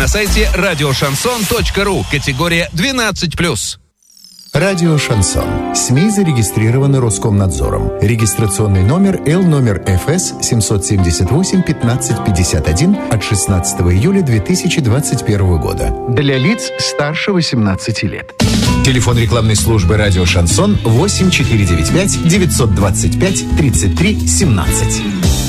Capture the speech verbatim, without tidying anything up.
На сайте радиошансон точка ру. Категория двенадцать плюс. Радио «Шансон». СМИ зарегистрированы Роскомнадзором. Регистрационный номер Л номер Ф С семь семь восемь пятнадцать пятьдесят один от шестнадцатого июля две тысячи двадцать первого года. Для лиц старше восемнадцати лет. Телефон рекламной службы «Радио Шансон» восемь четыре девять пять девятьсот двадцать пять тридцать три семнадцать.